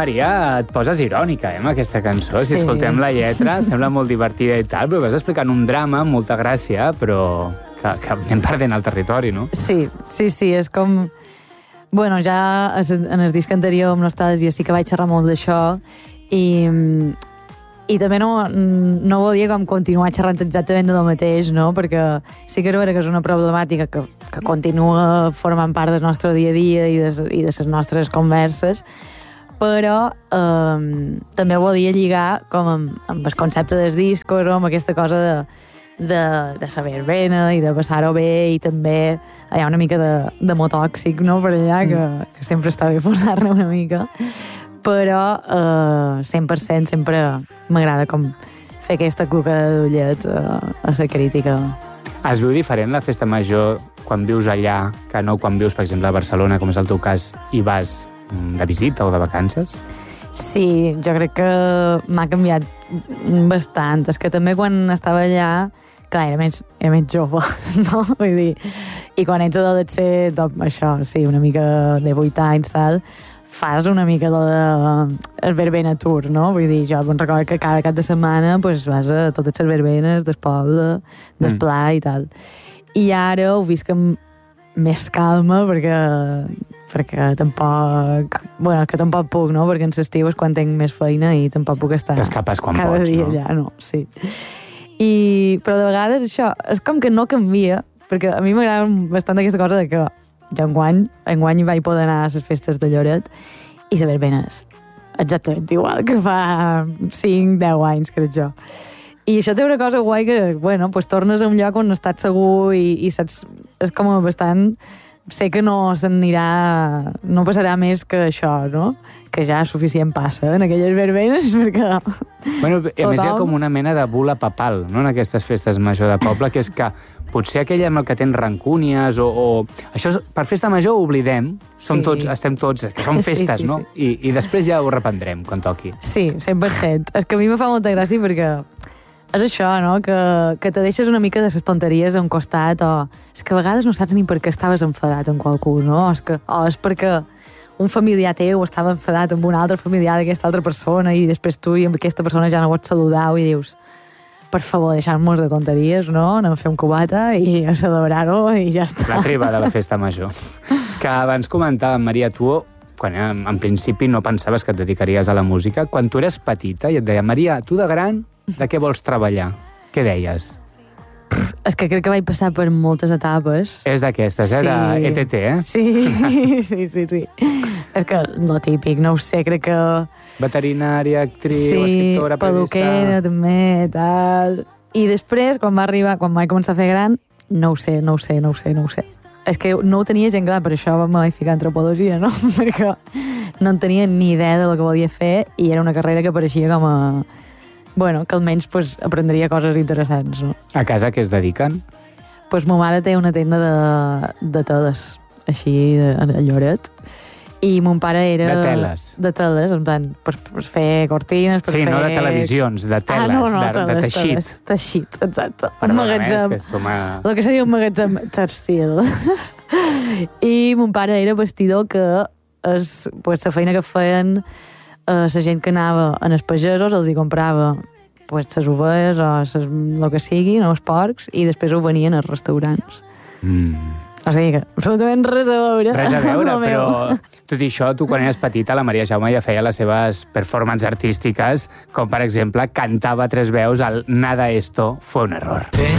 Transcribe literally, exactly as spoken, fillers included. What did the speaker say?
Maria, et poses irònica, eh, amb aquesta cançó. Si Sí. escoltem la lletra, sembla molt divertida i tal, però vas explicant un drama amb molta gràcia, però que, que anem perdent el territori, no? Sí, sí, sí, és com... Bueno, ja en el disc anterior amb Nostàlgia sí que vaig xerrar molt d'això i, i també no, no volia com continuar xerrant exactament del mateix, no? Perquè sí que és vera que és una problemàtica que, que continua formant part del nostre dia a dia i de, i de les nostres converses, però eh, també volia lligar com amb, amb el concepte dels discos o amb aquesta cosa de de, de saber bene i de passar-ho bé i també hi ha una mica de, de motòxic, no?, per allà, que, que sempre està bé posar-ne una mica, però eh, cent per cent sempre m'agrada com fer aquesta clucada d'ullet eh, a la crítica. Es viu diferent la festa major quan vius allà que no quan vius, per exemple, a Barcelona, com és el teu cas, i vas de visita o de vacances? Sí, jo crec que m'ha canviat bastant. És que també quan estava allà, clar, era més, era més jove, no? Vull dir, i quan ets adolescent, doncs, això, sí, una mica de vuit anys, tal, fas una mica de, de el verbena tour, no? Vull dir, jo em recordo que cada cap de setmana pues, vas a totes les verbenes del poble, del Mm. pla i tal. I ara ho visc amb més calma, perquè perquè tampoc... Bueno, que tampoc puc, no? Perquè en l'estiu és quan tinc més feina i tampoc puc estar T'escapes quan cada pots, dia no? allà, no? Sí. I, però de vegades això és com que no canvia, perquè a mi m'agrada bastant aquesta cosa de que jo enguany, enguany vaig poder anar a les festes de Lloret i saber benes exactament igual que fa cinc deu anys, crec jo. I això té una cosa guai que, bueno, pues tornes a un lloc on estàs segur i, i saps... És com bastant... Sé que no s'anirà... No passarà més que això, no? Que ja suficient passa en aquelles verbenes, perquè... Bueno, a Tothom. més hi ha com una mena de bula papal, no?, en aquestes festes major de poble, que és que potser aquell amb el que tens rancúnies o... o... Això, és- per festa major ho oblidem, som Sí. tots, estem tots, que són Sí, festes, sí, no? sí. I, I després ja ho reprendrem, quan toqui. Sí, cent per cent. És que a mi me fa molta gràcia perquè és això, no?, que, que te deixes una mica de les tonteries a un costat, o... És que a vegades no saps ni per què estaves enfadat amb qualcú, no? És que, o és perquè un familiar teu estava enfadat amb un altre familiar d'aquesta altra persona i després tu i amb aquesta persona ja no pots saludar i dius, per favor, deixar-nos de tonteries, no? Anem a fer un cubata i a celebrar-ho i ja està. La triba de la festa major. Que abans comentàvem, Maria, tu, quan en, en principi no pensaves que et dedicaries a la música, quan tu eres petita i et deia, Maria, tu de gran, de què vols treballar? Què deies? És que crec que vaig passar per moltes etapes. És d'aquestes, eh? De E T T, eh? Sí, sí, sí, sí. És que lo típic, no ho sé, crec que... Veterinària, actriu, sí, escriptora, peluquera, periodista... també, tal... I després, quan va arribar, quan vaig començar a fer gran, no ho sé, no ho sé, no ho sé, no ho sé. És que no ho tenia gent clar, per això me vaig ficar en antropologia, no? Perquè no en tenia ni idea de lo que volia fer i era una carrera que pareixia com a... Bueno, que almenys pues, aprendria coses interessants, no? A casa què es dediquen? Pues ma mare té una tenda de, de teles, així, de, a Lloret, i mon pare era... De teles? De teles, en plan, per, per fer cortines, per Sí, fer... no de televisions, de teles, ah, no, no, de, de teles, teixit. Teles, teixit, exacte. Un Perdona, és magatzem. que som a... El que seria un magatzem textil. I mon pare era vestidor que és, pues, la feina que feien eh, la gent que anava en els pagesos els hi comprava pues, les ovelles o ses, el que sigui, no, els porcs, i després ho venien als restaurants. Mm. O sigui que absolutament res a veure. Res a veure, amb el però meu. tot i això, tu quan eres petita, la Maria Jaume ja feia les seves performances artístiques, com per exemple cantava a tres veus el Nada esto fue un error.